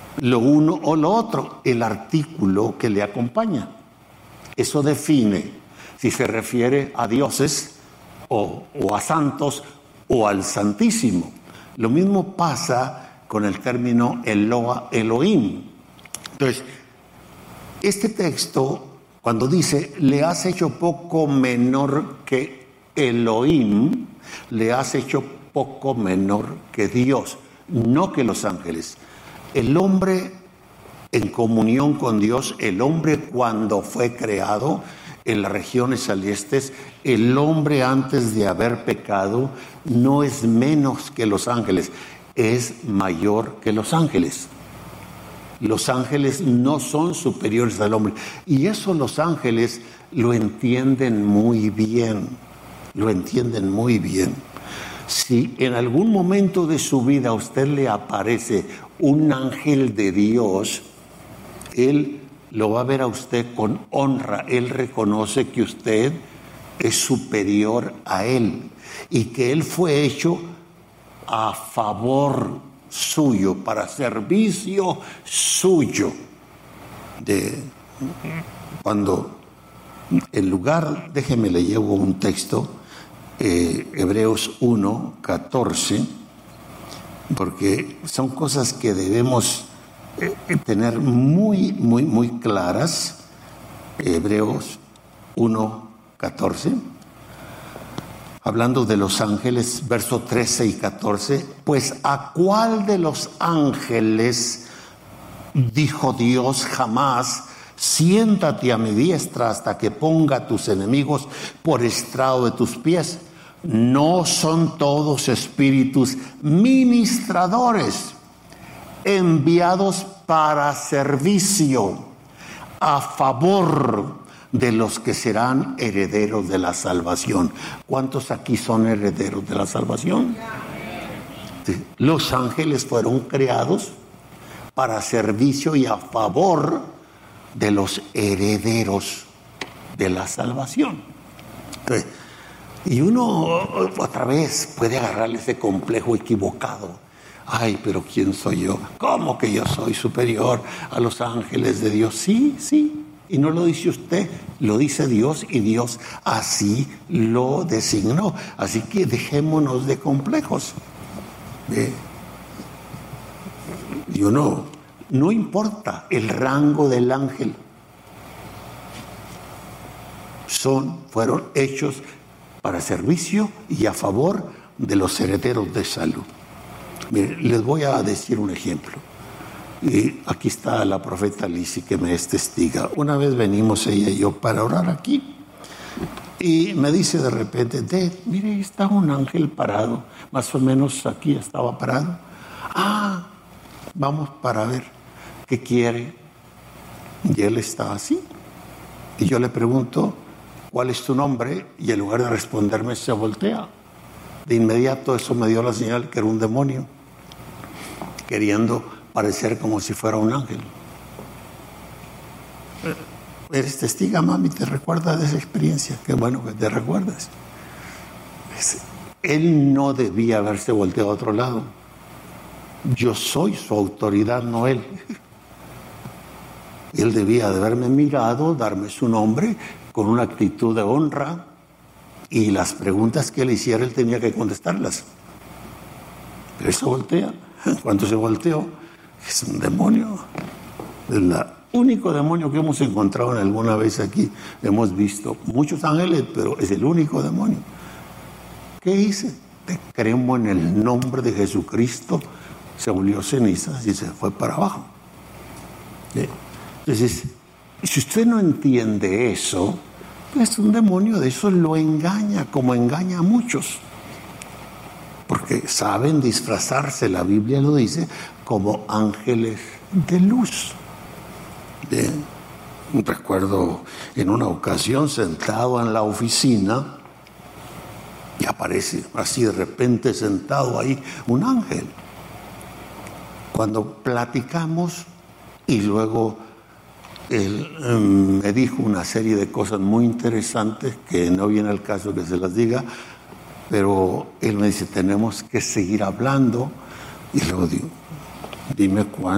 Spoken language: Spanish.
lo uno o lo otro, el artículo que le acompaña. Eso define si se refiere a dioses o a santos o al Santísimo. Lo mismo pasa con el término Elohim. Entonces, este texto, cuando dice, le has hecho poco menor que Elohim, le has hecho poco menor que Dios, no que los ángeles. El hombre en comunión con Dios, el hombre cuando fue creado en las regiones celestes, el hombre antes de haber pecado no es menos que los ángeles, es mayor que los ángeles. Los ángeles no son superiores al hombre, y eso los ángeles lo entienden muy bien, lo entienden muy bien. Si en algún momento de su vida a usted le aparece un ángel de Dios, él lo va a ver a usted con honra. Él reconoce que usted es superior a él y que él fue hecho a favor suyo, para servicio suyo. Cuando en lugar, déjeme le llevo un texto, Hebreos 1:14, porque son cosas que debemos tener muy, muy, muy claras. Hebreos 1:14, hablando de los ángeles, versos 13 y 14, pues ¿a cuál de los ángeles dijo Dios jamás, siéntate a mi diestra hasta que ponga a tus enemigos por estrado de tus pies? ¿No son todos espíritus ministradores, enviados para servicio a favor de los que serán herederos de la salvación? ¿Cuántos aquí son herederos de la salvación? Sí. Los ángeles fueron creados para servicio y a favor de los herederos de la salvación. Entonces, y uno otra vez puede agarrarle ese complejo equivocado. Ay, pero ¿quién soy yo? ¿Cómo que yo soy superior a los ángeles de Dios? Sí, sí. Y no lo dice usted, lo dice Dios, y Dios así lo designó. Así que dejémonos de complejos. Y uno, no importa el rango del ángel, fueron hechos para servicio y a favor de los herederos de salud. Miren, les voy a decir un ejemplo. Y aquí está la profeta Lisi, que me es testiga. Una vez venimos ella y yo para orar aquí, y me dice de repente, mire, está un ángel parado, más o menos aquí estaba parado. Vamos para ver qué quiere. Y él está así. Y yo le pregunto, ¿cuál es tu nombre? Y en lugar de responderme, se voltea. De inmediato eso me dio la señal que era un demonio, queriendo parecer como si fuera un ángel. Eres testiga, mami, ¿te recuerdas de esa experiencia? Qué bueno que te recuerdas. Él no debía haberse volteado a otro lado. Yo soy su autoridad, no él. Él debía de haberme mirado, darme su nombre con una actitud de honra, y las preguntas que él hiciera él tenía que contestarlas. Pero él se voltea. Cuando se volteó, es un demonio. Es el único demonio que hemos encontrado alguna vez aquí. Hemos visto muchos ángeles, pero es el único demonio. ¿Qué hice? Te creemos en el nombre de Jesucristo. Se volvió cenizas y se fue para abajo. Entonces, si usted no entiende eso, pues un demonio de eso lo engaña, como engaña a muchos. Porque saben disfrazarse, la Biblia lo dice, como ángeles de luz. Recuerdo en una ocasión sentado en la oficina, y aparece así de repente sentado ahí un ángel. Cuando platicamos, y luego él me dijo una serie de cosas muy interesantes que no viene al caso que se las diga, pero él me dice, tenemos que seguir hablando. Y luego digo, dime cuándo.